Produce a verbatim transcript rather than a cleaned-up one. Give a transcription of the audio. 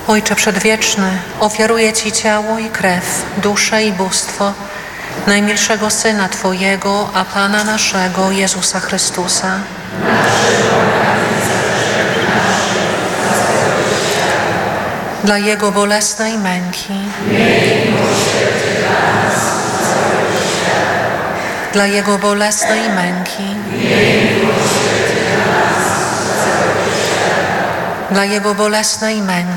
Ojcze Przedwieczny, ofiaruję Ci ciało i krew, duszę i bóstwo najmilszego Syna Twojego, a Pana naszego, Jezusa Chrystusa. Dla Jego bolesnej męki, dla Jego bolesnej męki, dla Jego bolesnej męki,